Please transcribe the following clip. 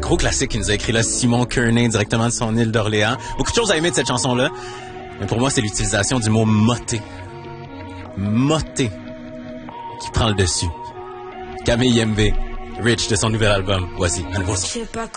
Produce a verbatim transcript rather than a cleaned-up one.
gros classique qu'il nous a écrit là, Simon Kearney, directement de son île d'Orléans. Beaucoup de choses à aimer de cette chanson-là. Mais pour moi, c'est l'utilisation du mot moté. Moté. Qui prend le dessus. Camille M V, Rich de son nouvel album. Voici, un nouveau son.